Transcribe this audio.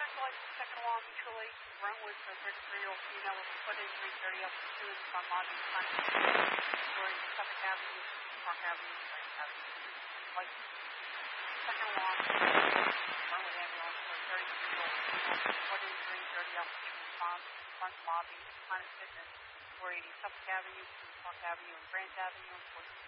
like second along Shirley, Brentwood, the 33-year-old female was put in 330 up to 2 in the front lobby, where in Suffolk Avenue, Park Avenue, Grand Avenue. Like second along Brentwood ambulance, where 33-year-old female was put in 330 up to 2 in the front lobby, Planet Fitness, where 80 Suffolk Avenue, Park Avenue, and Grand Avenue,